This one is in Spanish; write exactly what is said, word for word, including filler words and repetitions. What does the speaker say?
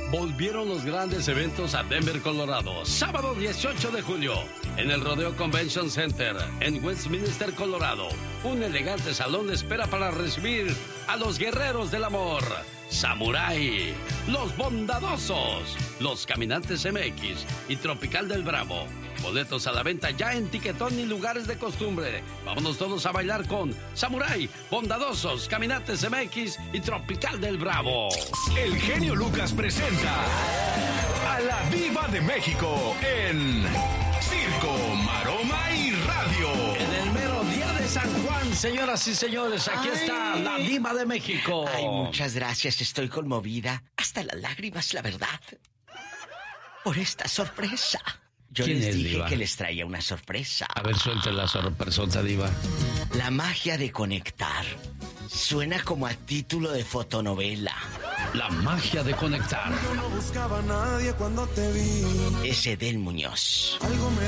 Volvieron los grandes eventos a Denver, Colorado. Sábado dieciocho de julio, en el Rodeo Convention Center, en Westminster, Colorado. Un elegante salón espera para recibir a los guerreros del amor, Samurai, los bondadosos, los caminantes M X y Tropical del Bravo. Boletos a la venta ya en Tiquetón y lugares de costumbre. Vámonos todos a bailar con Samurai, Bondadosos, Caminantes M X y Tropical del Bravo. El genio Lucas presenta a la Diva de México en Circo, Maroma y Radio. En el mero día de San Juan, señoras y señores, aquí Ay. está la Diva de México. Ay, muchas gracias, estoy conmovida. Hasta las lágrimas, la verdad. Por esta sorpresa. Yo les es, dije diva? que les traía una sorpresa. A ver, suelte la sorpresota, Diva. La magia de conectar. Suena como a título de fotonovela. La magia de conectar. Yo no buscaba a nadie cuando te vi. Es Edén Muñoz. Algo me